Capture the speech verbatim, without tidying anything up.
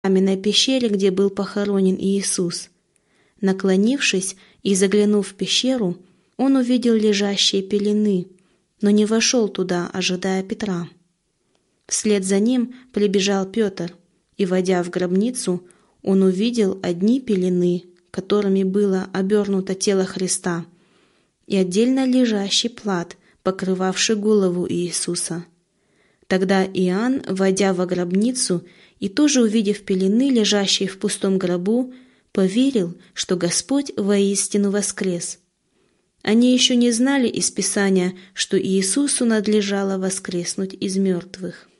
каменной пещере, где был похоронен Иисус. Наклонившись и заглянув в пещеру, он увидел лежащие пелены, но не вошел туда, ожидая Петра. Вслед за ним прибежал Петр, и, войдя в гробницу, он увидел одни пелены, которыми было обернуто тело Христа, и отдельно лежащий плат, покрывавший голову Иисуса. Тогда Иоанн, войдя во гробницу и тоже увидев пелены, лежащие в пустом гробу, поверил, что Господь воистину воскрес. Они еще не знали из Писания, что Иисусу надлежало воскреснуть из мертвых.